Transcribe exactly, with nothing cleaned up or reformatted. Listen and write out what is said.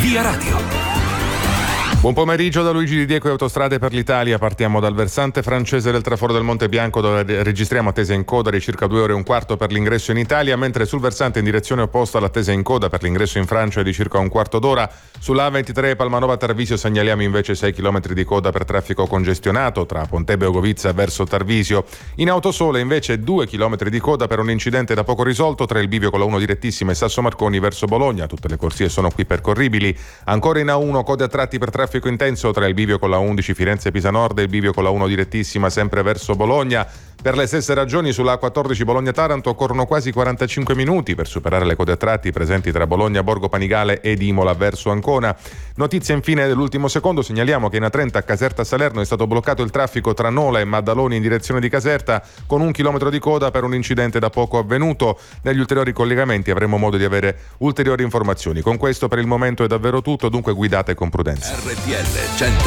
Via Radio. Buon pomeriggio da Luigi Di Diego e Autostrade per l'Italia. Partiamo dal versante francese del traforo del Monte Bianco, dove registriamo attesa in coda di circa due ore e un quarto per l'ingresso in Italia, mentre sul versante in direzione opposta l'attesa in coda per l'ingresso in Francia è di circa un quarto d'ora. Sulla A ventitré Palmanova Tarvisio segnaliamo invece sei chilometri di coda per traffico congestionato tra Pontebbe Ogovizza verso Tarvisio. In Autosole invece due chilometri di coda per un incidente da poco risolto tra il bivio con la uno direttissima e Sasso Marconi verso Bologna. Tutte le corsie sono qui percorribili. Ancora in A uno code a tratti per traffico intenso tra il bivio con la undici Firenze-Pisa Nord e il bivio con la uno direttissima sempre verso Bologna. Per le stesse ragioni sulla A quattordici Bologna-Taranto occorrono quasi quarantacinque minuti per superare le code a tratti presenti tra Bologna, Borgo Panigale ed Imola verso Ancona. Notizia infine dell'ultimo secondo, segnaliamo che in A trenta a Caserta-Salerno è stato bloccato il traffico tra Nola e Maddaloni in direzione di Caserta con un chilometro di coda per un incidente da poco avvenuto. Negli ulteriori collegamenti avremo modo di avere ulteriori informazioni. Con questo per il momento è davvero tutto, dunque guidate con prudenza. R T L cento